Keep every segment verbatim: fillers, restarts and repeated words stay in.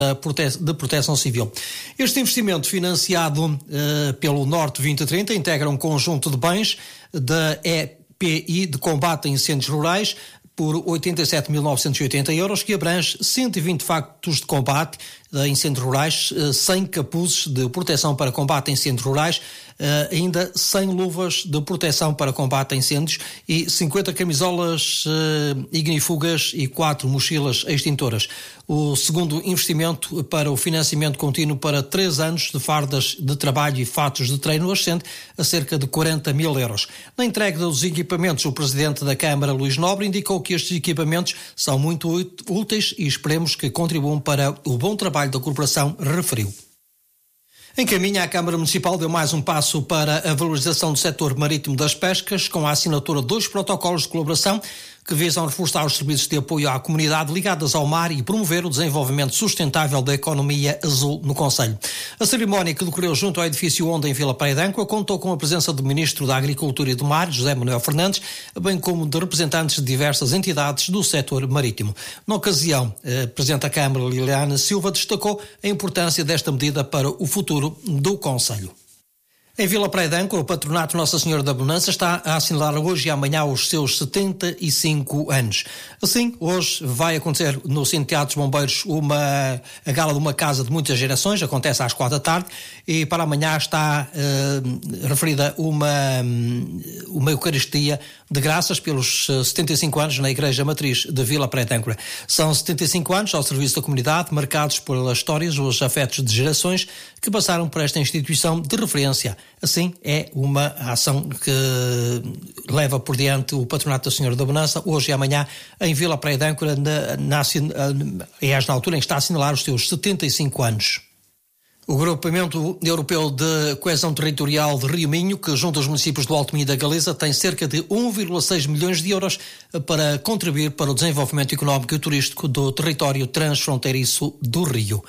de Proteção Civil. Este investimento, financiado uh, pelo Norte vinte trinta, integra um conjunto de bens da E P I de combate a incêndios rurais por oitenta e sete mil novecentos e oitenta euros, que abrange cento e vinte factos de combate a incêndios rurais, cem capuzes de proteção para combate a incêndios rurais, ainda cem luvas de proteção para combate a incêndios e cinquenta camisolas ignífugas e quatro mochilas extintoras. O segundo investimento para o financiamento contínuo para três anos de fardas de trabalho e fatos de treino ascende a cerca de quarenta mil euros. Na entrega dos equipamentos, o Presidente da Câmara, Luís Nobre, indicou que estes equipamentos são muito úteis e esperemos que contribuam para o bom trabalho da corporação, referiu. Em caminho, a Câmara Municipal deu mais um passo para a valorização do setor marítimo das pescas, com a assinatura de dois protocolos de colaboração que visam reforçar os serviços de apoio à comunidade ligadas ao mar e promover o desenvolvimento sustentável da economia azul no concelho. A cerimónia, que decorreu junto ao edifício Onda, em Vila Praia de Âncora, contou com a presença do Ministro da Agricultura e do Mar, José Manuel Fernandes, bem como de representantes de diversas entidades do setor marítimo. Na ocasião, a Presidente da Câmara, Liliana Silva, destacou a importância desta medida para o futuro do concelho. Em Vila Praia de Âncora, o Patronato Nossa Senhora da Bonança está a assinalar hoje e amanhã os seus setenta e cinco anos. Assim, hoje vai acontecer no Centro de Teatros Bombeiros uma, a gala de uma casa de muitas gerações, acontece às quatro da tarde, e para amanhã está uh, referida uma, uma Eucaristia de graças pelos setenta e cinco anos na Igreja Matriz de Vila Praia de Âncora. São setenta e cinco anos ao serviço da comunidade, marcados pelas histórias, os afetos de gerações que passaram por esta instituição de referência. Assim, é uma ação que leva por diante o Patronato da Senhora da Bonança, hoje e amanhã, em Vila Praia de Âncora, na, na, na, na altura em que está a assinalar os seus setenta e cinco anos. O Agrupamento Europeu de Coesão Territorial de Rio Minho, que junta os municípios do Alto Minho e da Galiza, tem cerca de um vírgula seis milhões de euros para contribuir para o desenvolvimento económico e turístico do território transfronteiriço do Rio.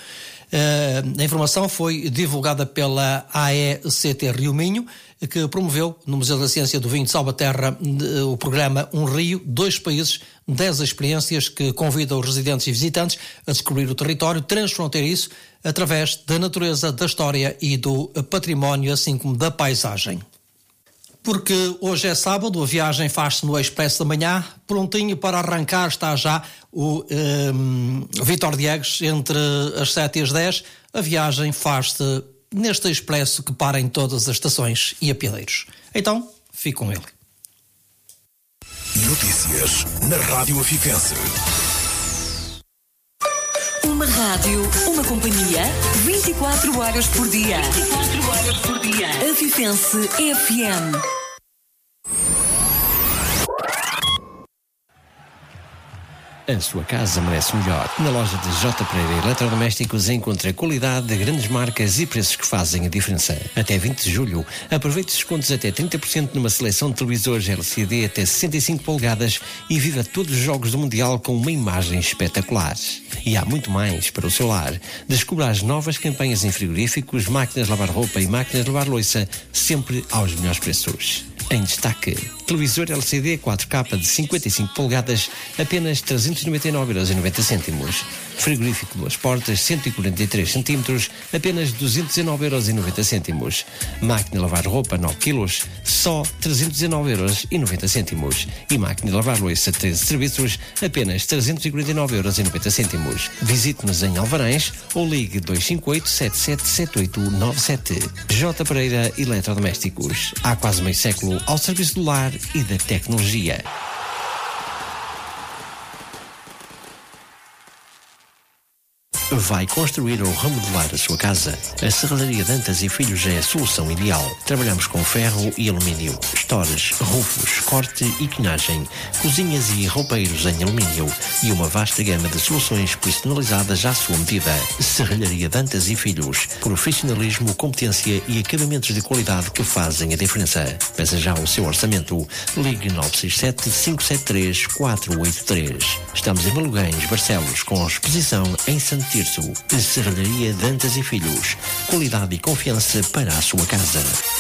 A informação foi divulgada pela A E C T Rio Minho, que promoveu no Museu da Ciência do Vinho de Salvaterra o programa Um Rio, Dois Países, dez experiências que convidam os residentes e visitantes a descobrir o território transfronteiriço através da natureza, da história e do património, assim como da paisagem. Porque hoje é sábado, a viagem faz-se no Expresso da Manhã, prontinho para arrancar está já o um, Vítor Diegues entre as sete e as dez. A viagem faz-se neste Expresso que para em todas as estações e apiadeiros. Então, fique com ele. Notícias na Rádio Aficense. Uma rádio, uma companhia, vinte e quatro horas por dia. vinte e quatro horas por dia. Aficense F M. A sua casa merece melhor. Na loja de J. Pereira Eletrodomésticos encontra qualidade de grandes marcas e preços que fazem a diferença. Até vinte de julho, aproveite descontos até trinta por cento numa seleção de televisores L C D até sessenta e cinco polegadas e viva todos os jogos do Mundial com uma imagem espetacular. E há muito mais para o seu lar. Descubra as novas campanhas em frigoríficos, máquinas de lavar roupa e máquinas de lavar louça, sempre aos melhores preços. Em destaque, televisor L C D quatro K de cinquenta e cinco polegadas, apenas trezentos e noventa e nove euros e noventa cêntimos. Frigorífico duas portas, cento e quarenta e três centímetros, apenas duzentos e nove euros e noventa cêntimos. Máquina de lavar roupa nove quilos, só trezentos e nove euros e noventa cêntimos. E máquina de lavar louça treze serviços, apenas trezentos e quarenta e nove euros e noventa cêntimos. Visite-nos em Alvarães ou ligue dois cinco oito, sete sete sete oito nove sete. J. Pereira Eletrodomésticos. Há quase meio século ao serviço do lar e da tecnologia. Vai construir ou remodelar a sua casa? A Serralharia Dantas e Filhos é a solução ideal. Trabalhamos com ferro e alumínio, estores, rufos, corte e quinagem, cozinhas e roupeiros em alumínio e uma vasta gama de soluções personalizadas à sua medida. Serralharia Dantas e Filhos. Profissionalismo, competência e acabamentos de qualidade que fazem a diferença. Peça já o seu orçamento. Ligue nove seis sete, cinco sete três, quatro oito três. Estamos em Malugães, Barcelos, com exposição em Santo Tirso. Serralharia Dantas e Filhos. Qualidade e confiança para a sua casa.